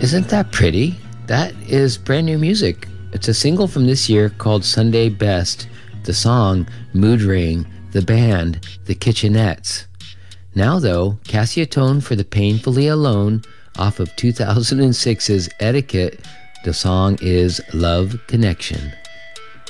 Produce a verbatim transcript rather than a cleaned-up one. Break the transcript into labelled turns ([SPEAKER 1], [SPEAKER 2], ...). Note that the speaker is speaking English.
[SPEAKER 1] Isn't that pretty? That is brand new music. It's a single from this year called Sunday Best. The song, Mood Ring. The band, The Kitchenettes. Now though, Cassia Tone for the Painfully Alone off of two thousand six's Etiquette. The song is Love Connection.